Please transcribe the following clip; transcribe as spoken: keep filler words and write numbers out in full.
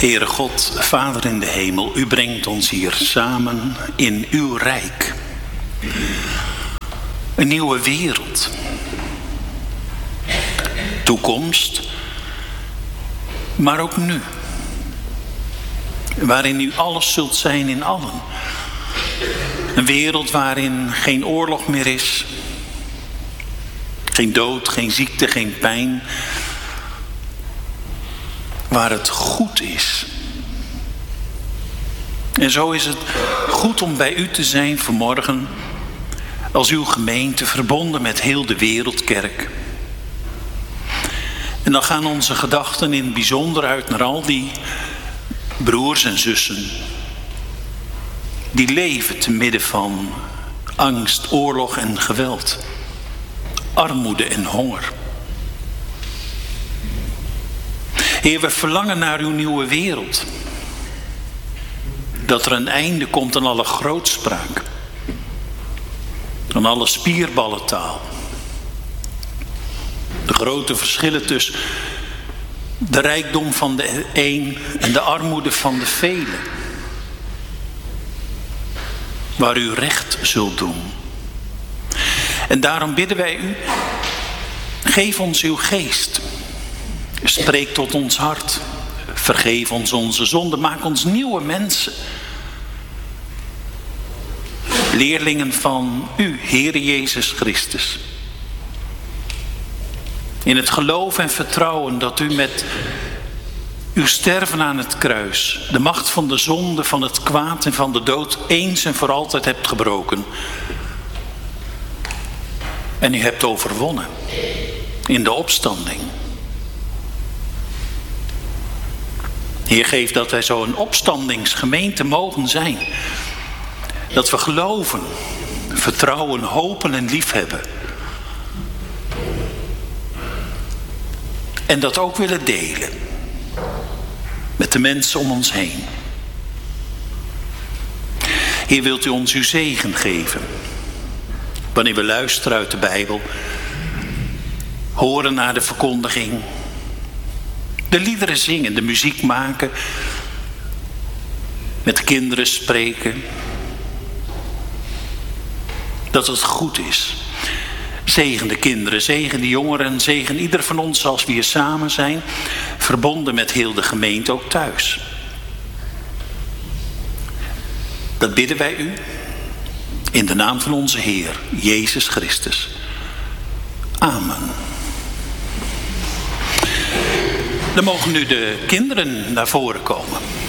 Heere God, Vader in de hemel, u brengt ons hier samen in uw rijk. Een nieuwe wereld. Toekomst, maar ook nu. Waarin u alles zult zijn in allen. Een wereld waarin geen oorlog meer is. Geen dood, geen ziekte, geen pijn. Waar het goed is. En zo is het goed om bij u te zijn vanmorgen. Als uw gemeente verbonden met heel de wereldkerk. En dan gaan onze gedachten in het bijzonder uit naar al die broers en zussen. Die leven te midden van angst, oorlog en geweld. Armoede en honger. Heer, we verlangen naar uw nieuwe wereld. Dat er een einde komt aan alle grootspraak. Aan alle spierballentaal. De grote verschillen tussen de rijkdom van de een en de armoede van de velen. Waar u recht zult doen. En daarom bidden wij u, geef ons uw geest. Spreek tot ons hart. Vergeef ons onze zonden. Maak ons nieuwe mensen. Leerlingen van u, Heere Jezus Christus. In het geloof en vertrouwen dat u met uw sterven aan het kruis de macht van de zonde, van het kwaad en van de dood eens en voor altijd hebt gebroken. En u hebt overwonnen in de opstanding. Heer, geef dat wij zo'n opstandingsgemeente mogen zijn. Dat we geloven, vertrouwen, hopen en liefhebben. En dat ook willen delen. Met de mensen om ons heen. Heer, wilt u ons uw zegen geven. Wanneer we luisteren uit de Bijbel. Horen naar de verkondiging. De liederen zingen, de muziek maken. Met de kinderen spreken. Dat het goed is. Zegen de kinderen, zegen de jongeren, zegen ieder van ons als we hier samen zijn. Verbonden met heel de gemeente ook thuis. Dat bidden wij u. In de naam van onze Heer, Jezus Christus. Amen. Dan mogen nu de kinderen naar voren komen.